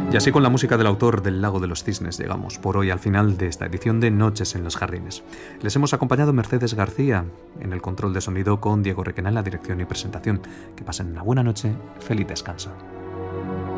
Y así con la música del autor del Lago de los Cisnes llegamos por hoy al final de esta edición de Noches en los Jardines. Les hemos acompañado Mercedes García en el control de sonido, con Diego Requena en la dirección y presentación. Que pasen una buena noche, feliz descanso.